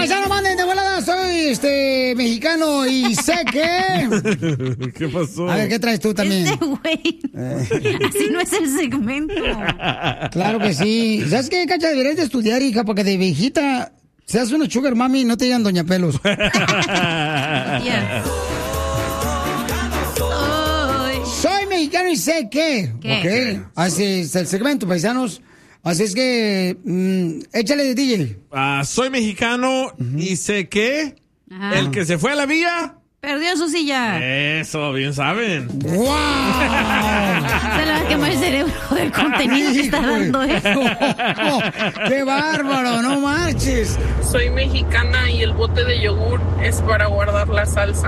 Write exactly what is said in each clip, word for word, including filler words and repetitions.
Paisano, manden de volada. Soy este mexicano y sé que... ¿Qué pasó? A ver, ¿qué traes tú también? Este güey. Eh. Así no es el segmento. Claro que sí. ¿Sabes qué, Cacha? Deberías de estudiar, hija, para que de viejita seas una sugar mami y no te digan doña pelos. Yeah. Soy mexicano y sé que... ¿Qué? Ok. Así es el segmento, paisanos. Así es que, mmm, échale de D J. Uh, soy mexicano uh-huh. y sé que Ajá. el que se fue a la vía... perdió su silla. Eso, bien saben. ¡Wow! Se le va a quemar el cerebro del contenido que está dando, ¿eh? Oh, oh, ¡qué bárbaro! ¡No marches! Soy mexicana y el bote de yogur es para guardar la salsa.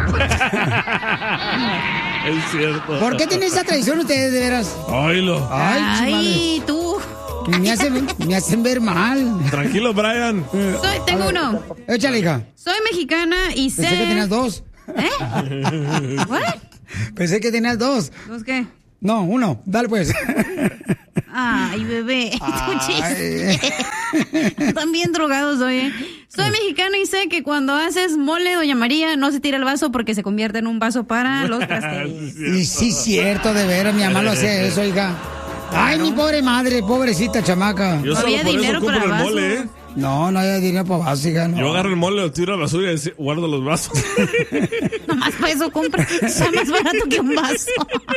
Es cierto. ¿Por qué tienen esa tradición ustedes, de veras? Oílo. Ay, Ay tú. Me hacen, me hacen ver mal. Tranquilo, Brian. Soy, tengo uno. Échale, hija. Soy mexicana y sé... Pensé que tenías dos. ¿Eh? ¿What? Pensé que tenías dos. ¿Dos qué? No, uno. Dale, pues. Ay, bebé. Ay. Están bien drogados hoy, ¿eh? Soy mexicano y sé que cuando haces mole, doña María, no se tira el vaso porque se convierte en un vaso para los trastes. Y sí, cierto, de veras. Mi mamá lo hacía eso, hija. Ay, mi pobre madre, pobrecita chamaca. Yo solo había por dinero eso compro para el vasos. mole, ¿eh? No, no hay dinero para vasos, hija. No. Yo agarro el mole, lo tiro a la basura y guardo los vasos. Nomás para eso compra. Está más barato que un vaso.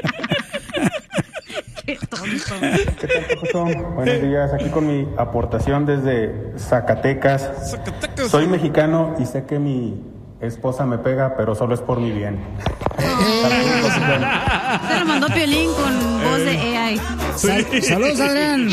Qué tonto. ¿Qué tal, Papuchón? Buenos días, aquí con mi aportación desde Zacatecas. Zacatecas. Soy mexicano y sé que mi esposa me pega, pero solo es por mi bien. Se lo mandó Piolín con voz de A I. Sí. Sal- Saludos, Adrián.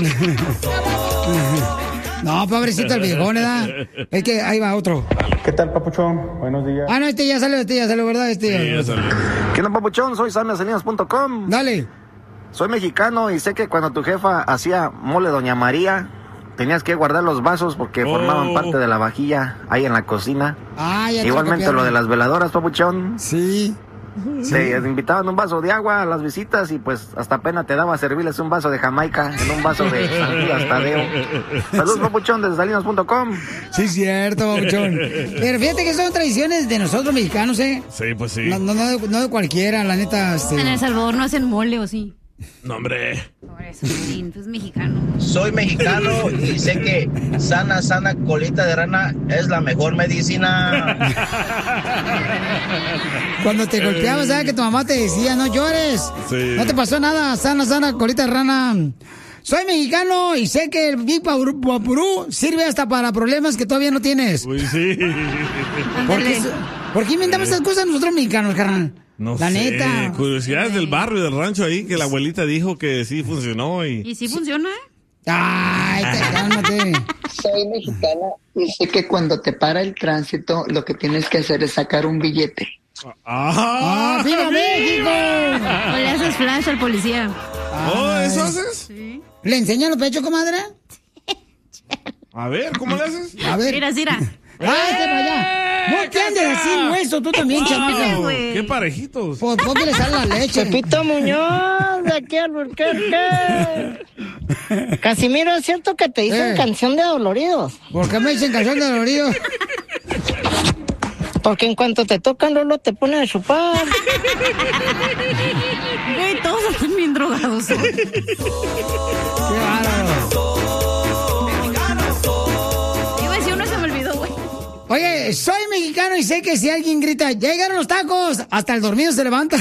No, pobrecito el viejón, ¿verdad? Es que ahí va otro. ¿Qué tal, Papuchón? Buenos días. Ah, no, este ya salió, este ya salió, ¿verdad? Este Sí, ya. ya salió. ¿Qué onda, Papuchón? Soy sammy salinas punto com. Dale. Soy mexicano y sé que cuando tu jefa hacía mole Doña María, tenías que guardar los vasos porque Oh. formaban parte de la vajilla ahí en la cocina. Ah, ya te Igualmente copiaron. lo de las veladoras, Papuchón. Sí. Te invitaban un vaso de agua a las visitas y pues hasta pena te daba servirles un vaso de Jamaica en un vaso de San Judas Tadeo. Saludos, Papuchón, desde salinas punto com. Sí, cierto, babuchón. Pero fíjate que son tradiciones de nosotros mexicanos, ¿eh? Sí, pues sí. No, no, no, de, no de cualquiera, la neta. Este... En El Salvador no hacen mole, ¿o sí? No, hombre. Por eso, sí, pues mexicano. Soy mexicano y sé que sana, sana colita de rana es la mejor medicina. Cuando te golpeabas, ¿sabes que tu mamá te decía, no llores? Sí. No te pasó nada, sana, sana, colita de rana. Soy mexicano y sé que el Big Vaporú sirve hasta para problemas que todavía no tienes. Uy, sí. ¿Por qué, ¿Por qué inventamos estas cosas nosotros mexicanos, carnal? No La sé. neta. Curiosidades del barrio, del rancho ahí, que la abuelita dijo que sí funcionó y... ¿Y sí funciona? Ay, te, cálmate. Soy mexicana y sé que cuando te para el tránsito, lo que tienes que hacer es sacar un billete. ¡Ah! ¡Ah, viva México! ¿O le haces flash al policía? ¿Oh, eso haces? Sí. ¿Le enseñan los pechos, comadre? A ver, ¿cómo le haces? A ver. Mira, mira. ¡Ah, este para allá! No te andes así, hueso, tú también, chamaca. güey. ¡Qué parejitos! Pues ¿por qué le sale la leche? Pepito Muñoz, de aquí al Burquerque. Casimiro, ¿es cierto que te dicen Eh. canción de doloridos? ¿Por qué me dicen canción de dolorido? Porque en cuanto te tocan, Lolo te ponen a chupar. Güey, todos están bien drogados. ¿Eh? ¡Qué bárbaro! Iba a decir uno, se me olvidó, güey. Oye, soy mexicano y sé que si alguien grita, ¡ya llegaron los tacos! Hasta el dormido se levanta.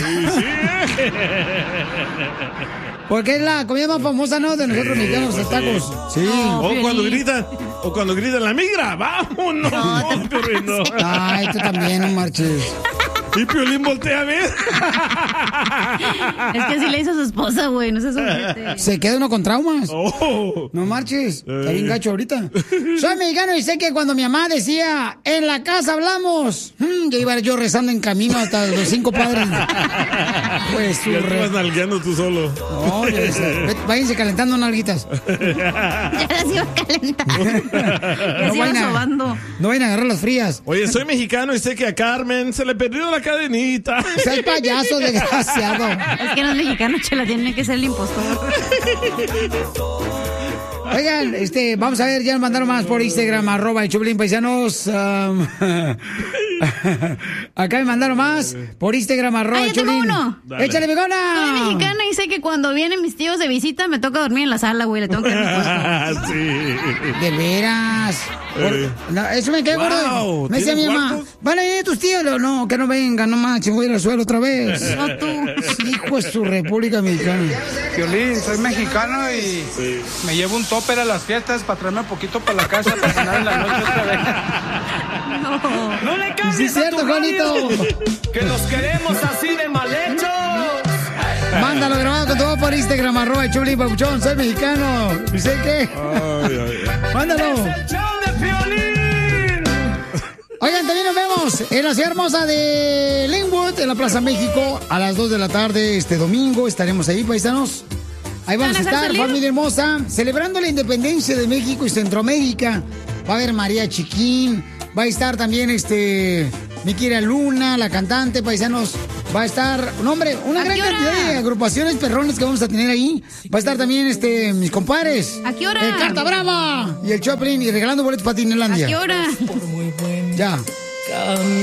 Porque es la comida más famosa, ¿no? De nosotros mexicanos, los tacos. Sí. O cuando gritan, o cuando gritan la migra, vámonos. No, te corriendo. Ay, tú también, no marches. Y Piolín voltea a ver. Es que así le hizo a su esposa, güey, no seas ojete. Se queda uno con traumas. Oh. No marches. Está bien gacho ahorita. Soy mexicano y sé que cuando mi mamá decía, en la casa hablamos, hmm, ya iba yo rezando en camino hasta los cinco padres. Pues su Ya te re... vas nalgueando tú solo. No, ya sé. Váyanse calentando nalguitas. Ya las iba a calentar. Ya se iba vayan a- sobando. No vayan a agarrar las frías. Oye, soy mexicano y sé que a Carmen se le perdió la cadenita. Soy payaso, desgraciado. Es que no es mexicano, chela, tiene que ser el impostor. Oigan, este, vamos a ver, ya nos mandaron más por Instagram, arroba el Choplin, paisanos. Um, acá me mandaron más por Instagram, arroba ah, el Choplin. uno. ¡Échale, bigona! Soy mexicana y sé que cuando vienen mis tíos de visita me toca dormir en la sala, güey. Le tengo que dar Sí. De veras. Eh. No, eso me quedé gordo. Wow, Me decía mi ¿tienes mamá, cuartos? ¿van a ir tus tíos? Le digo, no, que no vengan, no manches, voy a ir al suelo otra vez. No, tú. Hijo de su República Mexicana. Piolín, soy mexicano y me llevo un topper a las fiestas para traerme un poquito para la casa para cenar en la noche otra vez. No. No le cambies Sí, es cierto, a tu radio, Juanito. que los queremos así de mal hechos. Mándalo grabado con todo por Instagram, arroba el Choplin Papuchón, soy mexicano. ¿Y sé qué? Ay, ay, ay. Mándalo. Es el show de Piolín. Oigan, también nos vemos en la ciudad hermosa de Linwood, en la Plaza México, a las dos de la tarde este domingo. Estaremos ahí, paisanos. Ahí vamos a ¿Van a estar, salir? familia hermosa, celebrando la independencia de México y Centroamérica. Va a haber María Chiquín, va a estar también este mi querida Luna, la cantante, paisanos. Va a estar, no hombre, una ¿A gran qué hora? cantidad de agrupaciones perrones que vamos a tener ahí. Va a estar también este mis compadres. ¿A qué hora? El Carta Brava y el Choplin y regalando boletos para ¿A Tinelandia. qué hora? Ya.